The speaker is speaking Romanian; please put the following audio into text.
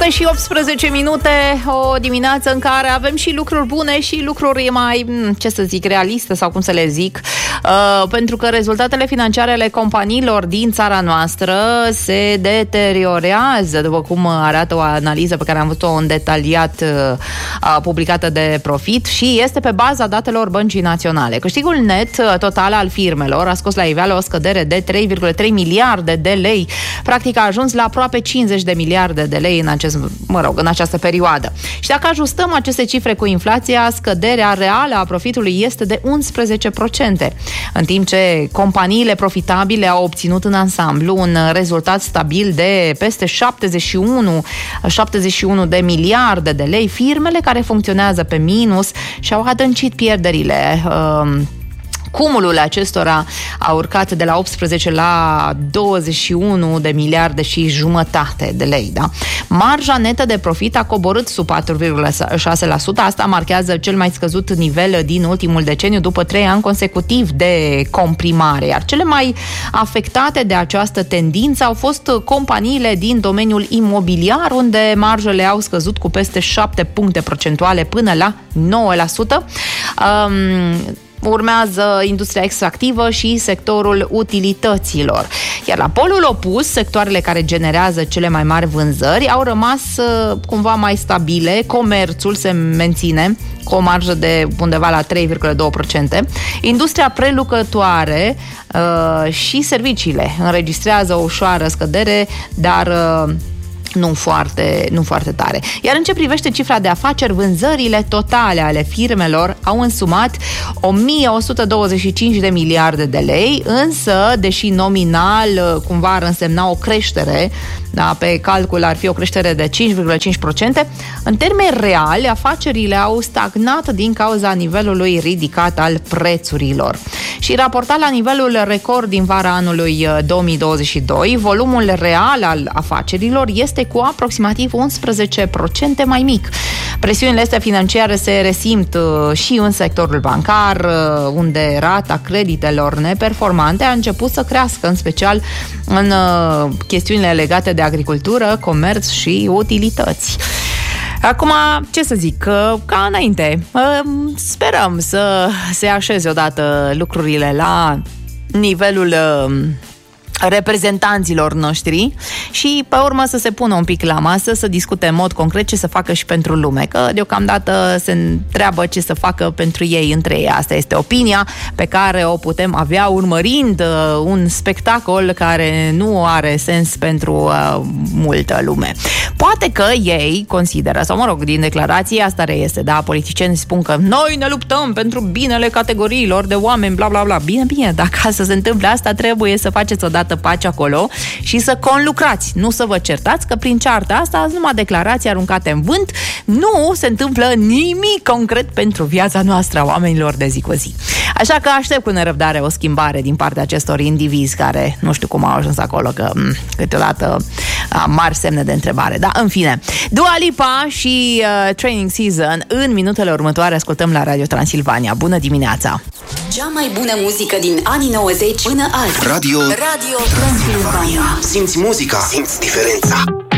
Și 18 minute, o dimineață în care avem și lucruri bune și lucruri mai, ce să zic, realiste sau cum să le zic, pentru că rezultatele financiare ale companiilor din țara noastră se deteriorează, după cum arată o analiză pe care am văzut-o în detaliat publicată de Profit și este pe baza datelor Băncii Naționale. Câștigul net total al firmelor a scos la iveală o scădere de 3,3 miliarde de lei, practic a ajuns la aproape 50 de miliarde de lei în această perioadă. Și dacă ajustăm aceste cifre cu inflația, scăderea reală a profitului este de 11%, în timp ce companiile profitabile au obținut în ansamblu un rezultat stabil de peste 71 de miliarde de lei. Firmele care funcționează pe minus și-au adâncit pierderile. Cumulul acestora a urcat de la 18 la 21 de miliarde și jumătate de lei, da? Marja netă de profit a coborât sub 4,6%, asta marchează cel mai scăzut nivel din ultimul deceniu după 3 ani consecutiv de comprimare, iar cele mai afectate de această tendință au fost companiile din domeniul imobiliar, unde marjele au scăzut cu peste 7 puncte procentuale până la 9%. Urmează industria extractivă și sectorul utilităților. Iar la polul opus, sectoarele care generează cele mai mari vânzări au rămas cumva mai stabile. Comerțul se menține cu o marjă de undeva la 3,2%. Industria prelucrătoare și serviciile înregistrează o ușoară scădere, dar nu foarte tare. Iar în ce privește cifra de afaceri, vânzările totale ale firmelor au însumat 1125 de miliarde de lei, însă, deși nominal cumva ar însemna o creștere, da, pe calcul ar fi o creștere de 5,5%, în termeni reali, afacerile au stagnat din cauza nivelului ridicat al prețurilor. Și raportat la nivelul record din vara anului 2022, volumul real al afacerilor este cu aproximativ 11% mai mic. Presiunile astea financiare se resimt și în sectorul bancar, unde rata creditelor neperformante a început să crească, în special în chestiunile legate de agricultură, comerț și utilități. Acum, ce să zic, ca înainte, sperăm să se așeze odată lucrurile la nivelul reprezentanților noștri și pe urmă să se pună un pic la masă, să discute în mod concret ce să facă și pentru lume, că deocamdată se întreabă ce să facă pentru ei între ei. Asta este opinia pe care o putem avea urmărind un spectacol care nu are sens pentru multă lume. Poate că ei consideră, sau mă rog, din declarație asta reiese, da, politicienii spun că noi ne luptăm pentru binele categoriilor de oameni, bla bla bla. Bine, dacă să se întâmple asta, trebuie să faceți odată pace acolo și să conlucrați, nu să vă certați, că prin cearta asta sunt numai declarații aruncate în vânt, nu se întâmplă nimic concret pentru viața noastră a oamenilor de zi cu zi. Așa că aștept cu nerăbdare o schimbare din partea acestor indivizi care nu știu cum au ajuns acolo, că câteodată mari semne de întrebare. Da, în fine. Dua Lipa și Training Season în minutele următoare ascultăm la Radio Transilvania. Bună dimineața! Cea mai bună muzică din anii 90 până azi. Radio Transilvania. Simți muzica, simți diferența.